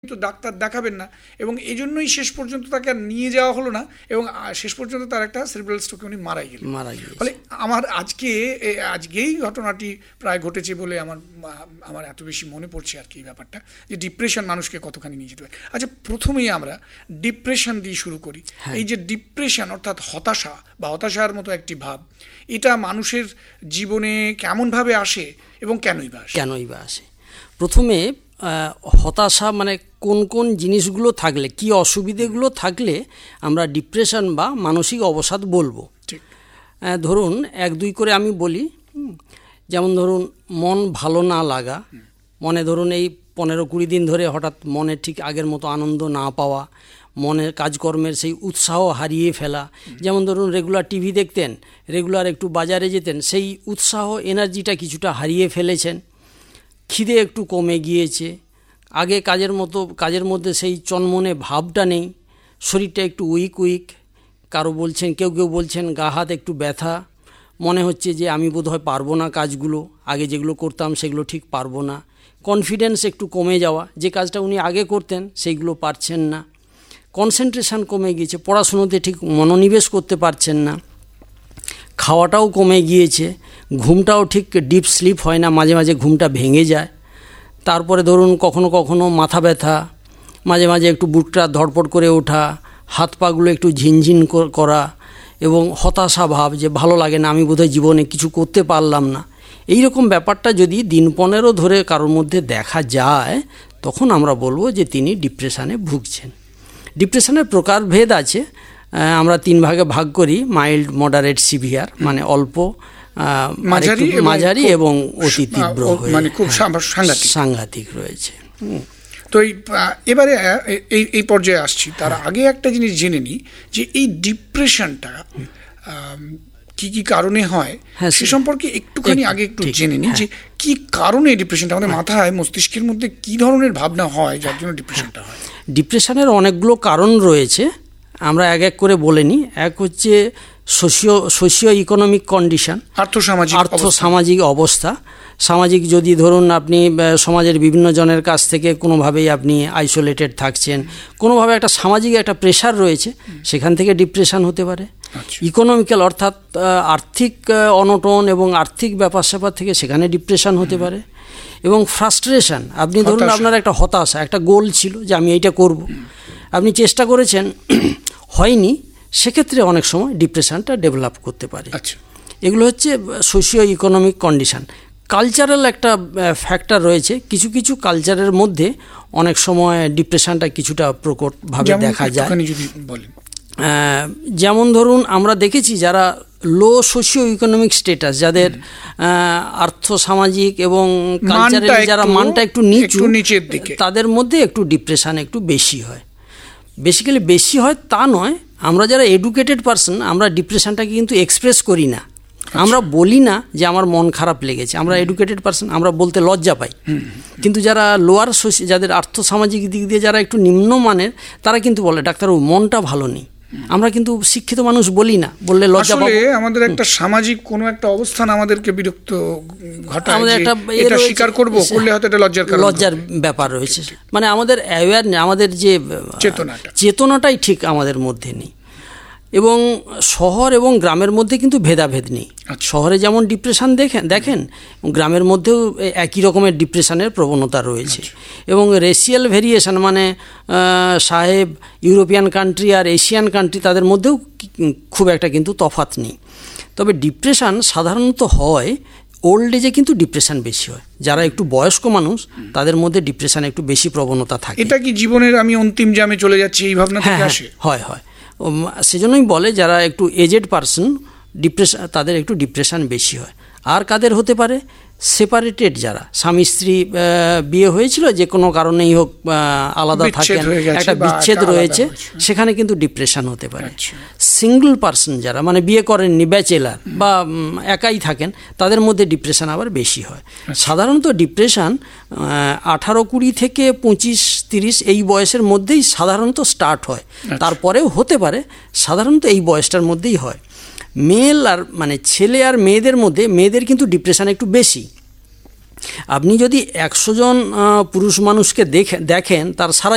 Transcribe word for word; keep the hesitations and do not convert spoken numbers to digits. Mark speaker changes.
Speaker 1: কিন্তু ডাক্তার দেখাবেন না, এবং এই জন্যই শেষ পর্যন্ত তাকে আর নিয়ে যাওয়া হলো না, এবং শেষ পর্যন্ত তার একটা সেরিব্রাল স্ট্রোকে উনি মারাই গেলেন
Speaker 2: মারা গেলেন।
Speaker 1: ফলে আমার আজকে আজকেই ঘটনাটি প্রায় ঘটেছে বলে আমার আমার এত বেশি মনে পড়ছে আর কি এই ব্যাপারটা, যে ডিপ্রেশন মানুষকে কতখানি নিয়ে যেতে পারে। আচ্ছা, প্রথমেই আমরা ডিপ্রেশন দিয়ে শুরু করি। এই যে ডিপ্রেশন অর্থাৎ হতাশা বা হতাশার মতো একটি ভাব, এটা মানুষের জীবনে কেমনভাবে আসে এবং কেনই বা আসে?
Speaker 2: কেনই বা আসে প্রথমে হতাশা মানে কোন কোন জিনিসগুলো থাকলে, কি অসুবিধেগুলো থাকলে আমরা ডিপ্রেশন বা মানসিক অবসাদ বলবো।
Speaker 1: ঠিক,
Speaker 2: ধরুন এক দুই করে আমি বলি। যেমন ধরুন মন ভালো না লাগা, মনে ধরুন এই পনেরো কুড়ি দিন ধরে হঠাৎ মনে ঠিক আগের মতো আনন্দ না পাওয়া, মনের কাজকর্মের সেই উৎসাহ হারিয়ে ফেলা। যেমন ধরুন রেগুলার টিভি দেখতেন, রেগুলার একটু বাজারে যেতেন, সেই উৎসাহ এনার্জিটা কিছুটা হারিয়ে ফেলেছেন। খিদে একটু কমে গিয়েছে, আগে কাজের মতো কাজের মধ্যে সেই চনমনে ভাবটা নেই, শরীরটা একটু উইক উইক, কারো বলছেন, কেউ কেউ বলছেন গা হাত একটু ব্যথা, মনে হচ্ছে যে আমি বোধহয় পারবো না কাজগুলো, আগে যেগুলো করতাম সেগুলো ঠিক পারবো না। কনফিডেন্স একটু কমে যাওয়া, যে কাজটা উনি আগে করতেন সেইগুলো পারছেন না। কনসেন্ট্রেশন কমে গিয়েছে, পড়াশুনোতে ঠিক মনোনিবেশ করতে পারছেন না। খাওয়াটাও কমে গিয়েছে, ঘুমটাও ঠিক ডিপ স্লিপ হয় না, মাঝে মাঝে ঘুমটা ভেঙে যায়। তারপরে ধরুন কখনো কখনো মাথা ব্যথা, মাঝে মাঝে একটু বুকটা ধড়পড় করে ওঠা, হাত পাগুলো একটু ঝিনঝিন করা, এবং হতাশা ভাব যে ভালো লাগে না, আমি বোধহয় জীবনে কিছু করতে পারলাম না। এই রকম ব্যাপারটা যদি দিন পনেরো ধরে কারোর মধ্যে দেখা যায়, তখন আমরা বলবো যে তিনি ডিপ্রেশনে ভুগছেন। ডিপ্রেশনের প্রকারভেদ আছে, আমরা তিন ভাগে ভাগ করি, মাইল্ড, মডারেট, সিভিয়ার, মানে অল্প, মাঝারি এবং অতি তীব্র, মানে খুব সাংঘাতিক রয়েছে।
Speaker 1: তো এবারে এই এই পর্যায়ে আসছি, তার আগে একটা জিনিস জেনে নিই যে এই ডিপ্রেশনটা কি কি কারণে হয় সে সম্পর্কে একটুখানি আগে একটু জেনে নিই, যে কি কারণে ডিপ্রেশনটা, আমাদের মাথায় মস্তিষ্কের মধ্যে কি ধরনের ভাবনা হয় যার জন্য ডিপ্রেশনটা হয়?
Speaker 2: ডিপ্রেশনের অনেকগুলো কারণ রয়েছে, আমরা এক এক করে বলে নিই। এক হচ্ছে সোশিও সোশিও ইকোনমিক কন্ডিশন,
Speaker 1: আর্থসামাজিক
Speaker 2: আর্থসামাজিক অবস্থা। সামাজিক, যদি ধরুন আপনি সমাজের বিভিন্ন জনের কাছ থেকে কোনোভাবেই আপনি আইসোলেটেড থাকছেন, কোনোভাবে একটা সামাজিক একটা প্রেশার রয়েছে, সেখান থেকে ডিপ্রেশন হতে পারে। ইকোনমিক্যাল, অর্থাৎ আর্থিক অনটন এবং আর্থিক ব্যাপার স্যাপার থেকে সেখানে ডিপ্রেশন হতে পারে। এবং ফ্রাস্ট্রেশন, আপনি ধরুন আপনার একটা হতাশা, একটা গোল ছিল যে আমি এইটা করব, আপনি চেষ্টা করেছেন, হয়নি, সেক্ষেত্রে অনেক সময় ডিপ্রেশনটা ডেভেলপ করতে পারে। এগুলো হচ্ছে সোশিও ইকোনমিক কন্ডিশন। কালচারাল একটা ফ্যাক্টর রয়েছে, কিছু কিছু কালচারের মধ্যে অনেক সময় ডিপ্রেশনটা কিছুটা প্রকটভাবে দেখা যায়। যেমন ধরুন আমরা দেখেছি যারা লো সোশিও ইকোনমিক স্ট্যাটাস, যাদের আর্থ সামাজিক এবং কালচারাল যারা মানটা একটু নিচু,
Speaker 1: নিচের দিকে,
Speaker 2: তাদের মধ্যে একটু ডিপ্রেশন একটু বেশি হয়। বেসিক্যালি বেশি হয় তা নয়, আমরা যারা এডুকেটেড পারসন, আমরা ডিপ্রেশনটাকে কিন্তু এক্সপ্রেস করি না, আমরা বলি না যে আমার মন খারাপ লেগেছে। আমরা এডুকেটেড পারসন, আমরা বলতে লজ্জা পাই। কিন্তু যারা লোয়ার সোশি, যাদের আর্থসামাজিক দিক দিয়ে যারা একটু নিম্নমানের, তারা কিন্তু বলে ডাক্তারবাবু মনটা ভালো নেই। আমরা কিন্তু শিক্ষিত মানুষ বলি না, বললে লজ্জা পাবো।
Speaker 1: আমাদের একটা সামাজিক কোনো একটা অবস্থান আমাদেরকে বিরক্ত ঘটায়, আমাদের একটা এটা স্বীকার করব, করলে হয়তো এটা লজ্জার কারণ,
Speaker 2: লজ্জার ব্যাপার রয়েছে। মানে আমাদের অ্যাওয়ার, আমাদের যে চেতনাটা চেতনাটাই ঠিক আমাদের মধ্যে নেই। এবং শহর এবং গ্রামের মধ্যে কিন্তু ভেদাভেদ নেই। শহরে যেমন ডিপ্রেশন দেখেন দেখেন গ্রামের মধ্যেও একই রকমের ডিপ্রেশনের প্রবণতা রয়েছে। এবং রেশিয়াল ভেরিয়েশন, মানে সাহেব, ইউরোপিয়ান কান্ট্রি আর এশিয়ান কান্ট্রি, তাদের মধ্যেও খুব একটা কিন্তু তফাৎ নেই। তবে ডিপ্রেশন সাধারণত হয় ওল্ড এজে, কিন্তু ডিপ্রেশন বেশি হয়। যারা একটু বয়স্ক মানুষ, তাদের মধ্যে ডিপ্রেশন একটু বেশি প্রবণতা থাকে।
Speaker 1: এটা কি জীবনের আমি অন্তিম জামে চলে যাচ্ছি এই ভাবনা থেকে আসে?
Speaker 2: হয় হয় সেজন্যই বলে যারা একটু এজেড পারসন, ডিপ্রেশন, তাদের একটু ডিপ্রেশন বেশি হয়। আর কাদের হতে পারে? সেপারেটেড, যারা স্বামী স্ত্রী বিয়ে হয়েছিল, যে কোনো কারণেই হোক আলাদা থাকেন, একটা বিচ্ছেদ রয়েছে, সেখানে কিন্তু ডিপ্রেশন হতে পারে। সিঙ্গল পারসন যারা, মানে বিয়ে করেননি, ব্যাচেলার বা একাই থাকেন, তাদের মধ্যে ডিপ্রেশন আবার বেশি হয়। সাধারণত ডিপ্রেশন আঠারো কুড়ি থেকে পঁচিশ তিরিশ এই বয়সের মধ্যেই সাধারণত স্টার্ট হয়, তারপরেও হতে পারে, সাধারণত এই বয়সটার মধ্যেই হয়। মেল আর মানে ছেলে আর মেয়েদের মধ্যে, মেয়েদের কিন্তু ডিপ্রেশন একটু বেশি। আপনি যদি একশো জন পুরুষ মানুষকে দেখে দেখেন তার সারা